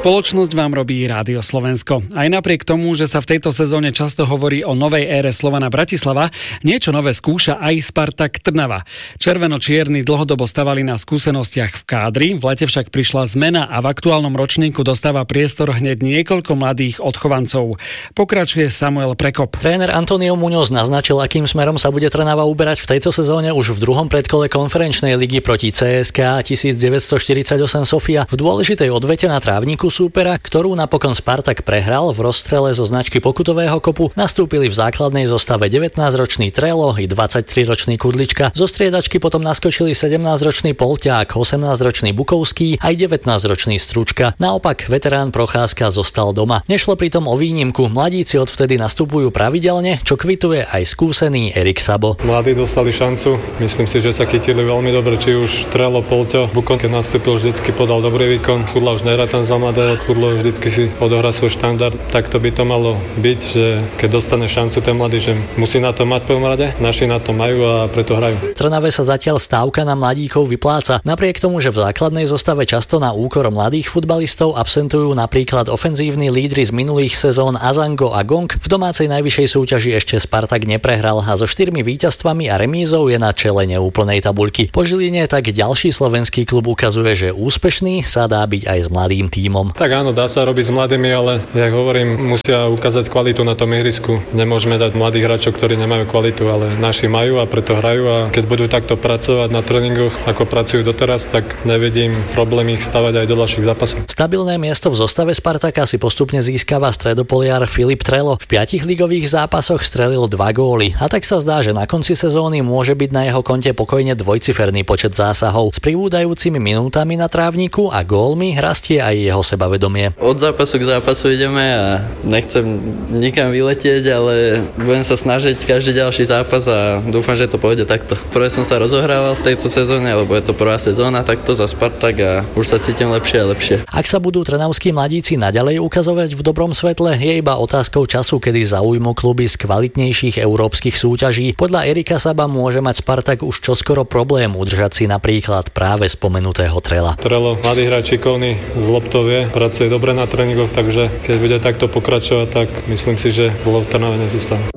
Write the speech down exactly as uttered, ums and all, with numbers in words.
Spoločnosť vám robí Rádio Slovensko. Aj napriek tomu, že sa v tejto sezóne často hovorí o novej ére Slovana Bratislava, niečo nové skúša aj Spartak Trnava. Červeno-čierni dlhodobo stavali na skúsenostiach v kádri, v lete však prišla zmena a v aktuálnom ročníku dostáva priestor hneď niekoľko mladých odchovancov. Pokračuje Samuel Prekop. Tréner Antonio Muñoz naznačil, akým smerom sa bude Trnava uberať v tejto sezóne už v druhom predkole konferenčnej ligy proti cé es ká devätnásťstoštyridsaťosem Sofia v dôležitej odvete na trávniku súpera, ktorú napokon Spartak prehral. V rozstrele zo značky pokutového kopu nastúpili v základnej zostave devätnásťročný Trelo i dvadsaťtriročný Kudlička. Zo striedačky potom naskočili sedemnásťročný Polťák, osemnásťročný Bukovský aj devätnásťročný Stručka. Naopak veterán Procházka zostal doma. Nešlo pritom o výnimku. Mladíci odvtedy nastupujú pravidelne, čo kvituje aj skúsený Erik Sabo. Mladí dostali šancu. Myslím si, že sa chytili veľmi dobre, či už Trelo, Polťo. Bukon, keď nastúpil, vždycky podal dobrý výkon. Kudla už nerá tam za mladého. Kudlo vždycky si odohrá svoj štandard. Tak to by to malo byť, že keď dostane šancu ten mladý, že musí na to mať v prvom rade. Naši na to majú a preto hrajú. Trnave sa zatiaľ stávka na mladíkov vypláca. Napriek tomu, že v základnej zostave často na úkor mladých futbalistov absentujú napríklad ofenzívni lídri z minulých sezón Azango a Gong, v domácej najvyššej súťaži ešte Spartak neprehral a so štyrmi víťazstvami a remízou je na čele neúplnej tabuľky. Po Žiline tak ďalší slovenský klub ukazuje, že úspešný sa dá byť aj s mladým tímom. Tak áno, dá sa robiť s mladými, ale jak hovorím, musia ukázať kvalitu na tom ihrisku. Nemôžeme dať mladých hráčov, ktorí nemajú kvalitu, ale naši majú a preto hrajú a keď budú takto pracovať na tréningoch, ako pracujú doteraz, tak nevidím problém ich stavať aj do ďalších zápasov. Stabilné miesto v zostave Spartaka si postupne získava stredopoliar Filip Trelo. V piatich ligových zápasoch strelil dva góly a tak sa zdá, že na konci sezóny môže byť na jeho konte pokojne dvojciferný počet zásahov. S pribúdajúcimi minútami na trávniku a gólmi rastie aj jeho sebavedomie. Od zápasu k zápasu ideme a nechcem nikam vyletieť, ale budem sa snažiť každý ďalší zápas a dúfam, že to pôjde takto. Prvé som sa rozohrával v tejto sezóne, lebo je to prvá sezóna takto za Spartak a už sa cítim lepšie a lepšie. Ak sa budú trnavskí mladíci naďalej ukazovať v dobrom svetle, je iba otázkou času, kedy zaujmú kluby z kvalitnejších európskych súťaží. Podľa Erika Saba môže mať Spartak už čoskoro problém udržať si napríklad práve spomenutého Trela. Trelo, mladý hráč šikovný, z loptov vie, pracuje dobre na tréningoch, takže keď bude takto pokračovať, tak myslím si, že bolo v Trnave nezostane.